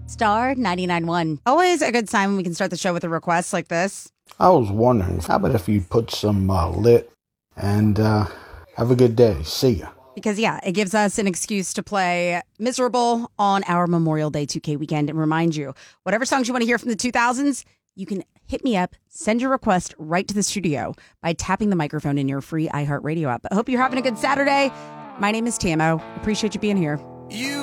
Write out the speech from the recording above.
Star 99.1. Always a good sign when we can start the show with a request like this. I was wondering, how about if you put some lit and have a good day. See ya. Because, yeah, it gives us an excuse to play Miserable on our Memorial Day 2K weekend and remind you, whatever songs you want to hear from the 2000s, you can hit me up, send your request right to the studio by tapping the microphone in your free iHeartRadio app. I hope you're having a good Saturday. My name is Tamo. Appreciate you being here.